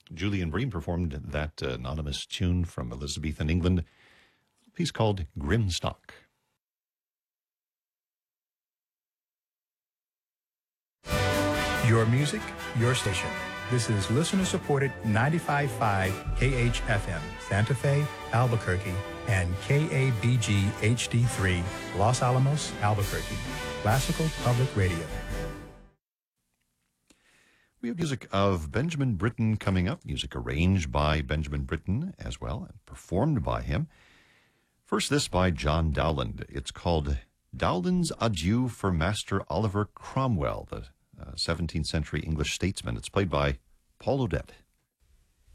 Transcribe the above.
Julian Bream performed that anonymous tune from Elizabethan England, a piece called Grimstock. Your music, your station. This is listener-supported 95.5 KHFM, Santa Fe, Albuquerque, and KABG HD3, Los Alamos, Albuquerque. Classical Public Radio. We have music of Benjamin Britten coming up, music arranged by Benjamin Britten as well, and performed by him. First, this by John Dowland. It's called Dowland's Adieu for Master Oliver Cromwell, the 17th century English statesman. It's played by Paul Odette.